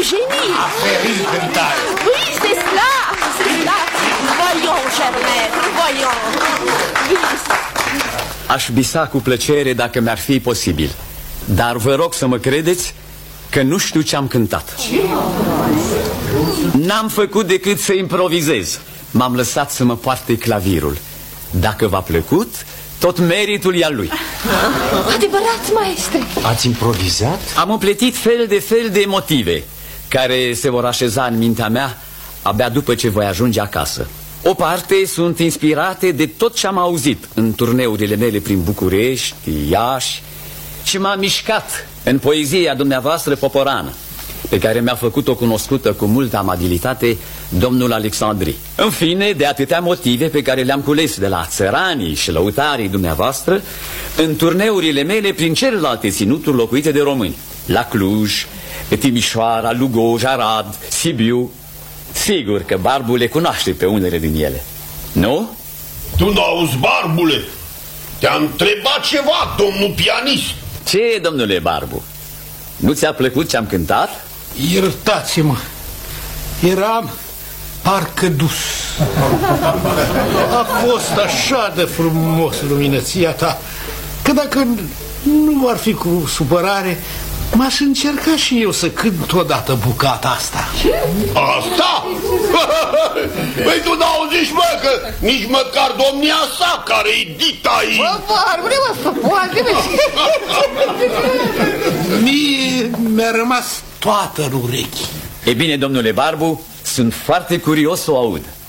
génie. Aferin cântare. Oui, c'est cela, c'est cela. Voyons, cher maître, voyons. Aș visa cu plăcere dacă mi-ar fi posibil. Dar vă rog să mă credeți că nu știu ce am cântat. N-am făcut decât să improvizez. M-am lăsat să mă poarte clavirul. Dacă v-a plăcut, tot meritul e al lui. Adevărat, maestre. Ați improvizat? Am împletit fel de motive care se vor așeza în mintea mea abia după ce voi ajunge acasă. O parte sunt inspirate de tot ce am auzit în turneurile mele prin București, Iași, și m-a mișcat în poezia dumneavoastră poporană, pe care mi-a făcut-o cunoscută cu multă amabilitate domnul Alexandri. În fine, de atâtea motive pe care le-am cules de la țăranii și lăutarii dumneavoastră în turneurile mele prin celelalte ținuturi locuite de români, la Cluj, Timișoara, Lugoj, Arad, Sibiu. Sigur că Barbu le cunoaște pe unele din ele, nu? Tu n-auzi, Barbule? Te-am întrebat ceva, domnul pianist. Ce, domnule Barbu? Nu ți-a plăcut ce-am cântat? Iertați-mă, eram parcă dus. A fost așa de frumos luminăția ta, că dacă nu ar fi cu supărare, m-aș încerca și eu să cânt odată bucata asta. Asta? Păi tu n-auziși, mă, că nici măcar domnia sa, care-i dita aici. Bă, Barbule, mă, să poate. Mie mi-a rămas toată în urechi. E bine, domnule Barbu, sunt foarte curios să o aud.